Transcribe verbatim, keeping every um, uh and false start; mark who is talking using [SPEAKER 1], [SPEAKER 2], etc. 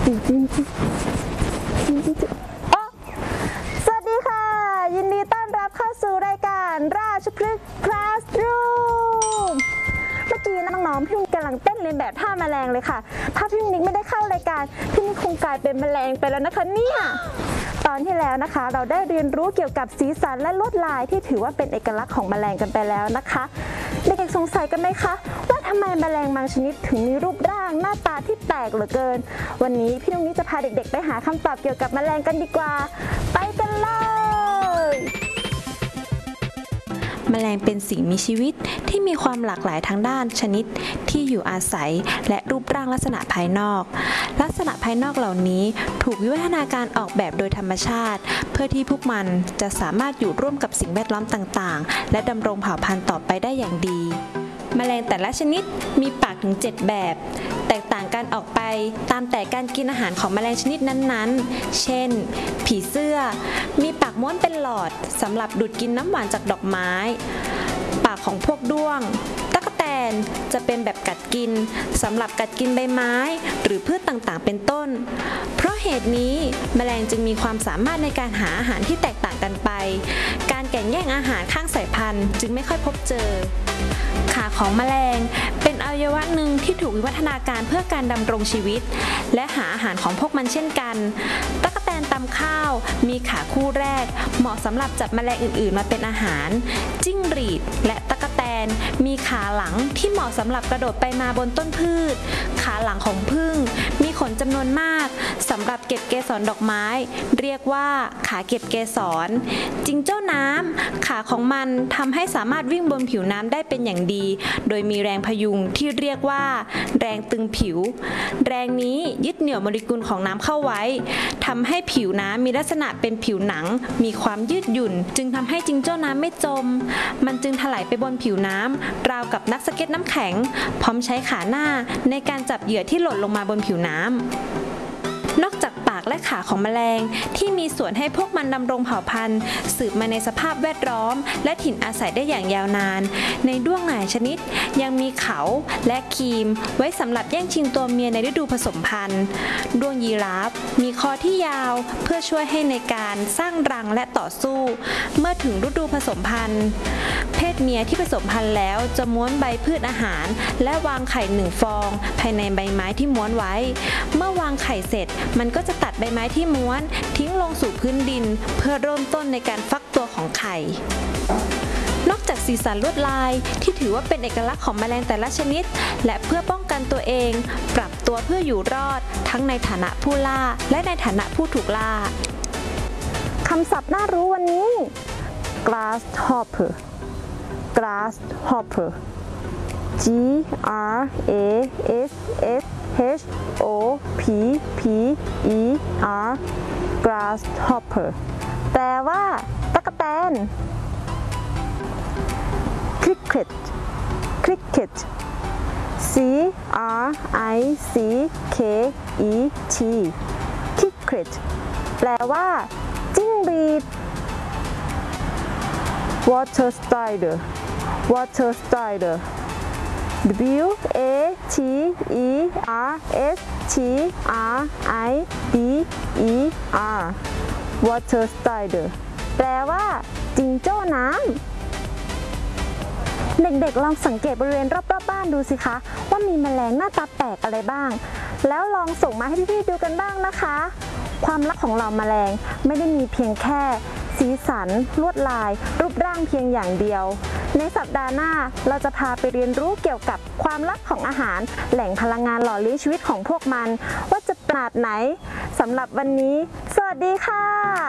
[SPEAKER 1] สวัสดีค่ะยินดีต้อนรับเข้าสู่รายการราชพฤกษ์คลาสรูมเมื่อกี้น้องๆพี่มิกกำลังเต้นเลียนแบบท่าแมลงเลยค่ะถ้าพี่มิกไม่ได้เข้ารายการพี่มิกคงกลายเป็นแมลงไปแล้วนะคะเนี่ยตอนที่แล้วนะคะเราได้เรียนรู้เกี่ยวกับสีสันและลวดลายที่ถือว่าเป็นเอกลักษณ์ของแมลงกันไปแล้วนะคะเด็กๆสงสัยกันไหมคะว่าทำไมแมลงบางชนิดถึงมีรูปร่างหน้าตาที่แปลกเหลือเกินวันนี้พี่นุ้งนี้จะพาเด็กๆไปหาคำตอบเกี่ยวกับแมลงกันดีกว่าไปกันเลย
[SPEAKER 2] แมลงเป็นสิ่งมีชีวิตที่มีความหลากหลายทางด้านชนิดที่อยู่อาศัยและรูปร่างลักษณะภายนอกลักษณะภายนอกเหล่านี้ถูกวิวัฒนาการออกแบบโดยธรรมชาติเพื่อที่พวกมันจะสามารถอยู่ร่วมกับสิ่งแวดล้อมต่างๆและดำรงเผ่าพันธุ์ต่อไปได้อย่างดีแมลงแต่ละชนิดมีปากถึงเจ็ดแบบแตกต่างกันออกไปตามแต่การกินอาหารของแมลงชนิดนั้นๆเช่นผีเสื้อมีปากม้วนเป็นหลอดสำหรับดูดกินน้ำหวานจากดอกไม้ปากของพวกด้วงตั๊กแตนจะเป็นแบบกัดกินสำหรับกัดกินใบไม้หรือพืชต่างๆเป็นต้นเพราะเหตุนี้แมลงจึงมีความสามารถในการหาอาหารที่แตกต่างกันไปการแข่งแย่งอาหารข้างสายพันธุ์จึงไม่ค่อยพบเจอขาของแมลงเป็นอวัยวะหนึ่งที่ถูกวิวัฒนาการเพื่อการดำรงชีวิตและหาอาหารของพวกมันเช่นกันตั๊กแตนตำข้าวมีขาคู่แรกเหมาะสำหรับจับแมลงอื่นๆมาเป็นอาหารจิ้งหรีดและตั๊กแตนมีขาหลังที่เหมาะสำหรับกระโดดไปมาบนต้นพืชขาหลังของผึ้งมีขนจำนวนมากสำหรับเก็บเกสรดอกไม้เรียกว่าขาเก็บเกสรจิงโจ้น้ำขาของมันทำให้สามารถวิ่งบนผิวน้ำได้เป็นอย่างดีโดยมีแรงพยุงที่เรียกว่าแรงตึงผิวแรงนี้ยึดเหนี่ยวโมเลกุลของน้ำเข้าไว้ทำให้ผิวน้ำมีลักษณะเป็นผิวหนังมีความยืดหยุ่นจึงทำให้จิงโจ้น้ำไม่จมมันจึงถลายไปบนผิวน้ำราวกับนักสเก็ตน้ำแข็งพร้อมใช้ขาหน้าในการจับเหยื่อที่หล่นลงมาบนผิวน้ำนอกจากปากและขาของแมลงที่มีส่วนให้พวกมันดำรงเผ่าพันธุ์สืบมาในสภาพแวดล้อมและถิ่นอาศัยได้อย่างยาวนานในด้วงหลายชนิดยังมีเขาและครีมไว้สำหรับแย่งชิงตัวเมียในฤดูผสมพันธุ์ด้วงยีราฟมีคอที่ยาวเพื่อช่วยให้ในการสร้างรังและต่อสู้เมื่อถึงฤดูผสมพันธุ์เพศเมียที่ผสมพันธุ์แล้วจะม้วนใบพืชอาหารและวางไข่หนึ่งฟองภายในใบไม้ที่ม้วนไว้เมื่อวางไข่เสร็จมันก็จะตัดใบไม้ที่ม้วนทิ้งลงสู่พื้นดินเพื่อเริ่มต้นในการฟักตัวของไข่นอกจากสีสันลวดลายที่ถือว่าเป็นเอกลักษณ์ของแมลงแต่ละชนิดและเพื่อป้องกันตัวเองปรับตัวเพื่ออยู่รอดทั้งในฐานะผู้ล่าและในฐานะผู้ถูกล่า
[SPEAKER 1] คำศัพท์น่ารู้วันนี้ grasshopper grasshopper G R A S S H O P P E R grasshopper แปลว่าตั๊กแตน cricket cricket C R I C K E T cricket แปลว่าจิ้งหรีด water strider water strider W A T E R S T R I D E R water strider แปลว่าจิงโจ้น้ำเด็กๆลองสังเกตบริเวณรอบๆบ้านดูสิคะว่ามีแมลงหน้าตาแปลกอะไรบ้างแล้วลองส่งมาให้พี่ๆดูกันบ้างนะคะความลับของเราแมลงไม่ได้มีเพียงแค่สีสันลวดลายรูปร่างเพียงอย่างเดียวในสัปดาห์หน้าเราจะพาไปเรียนรู้เกี่ยวกับความลับของอาหารแหล่งพลังงานหล่อเลี้ยงชีวิตของพวกมันว่าจะขนาดไหนสำหรับวันนี้สวัสดีค่ะ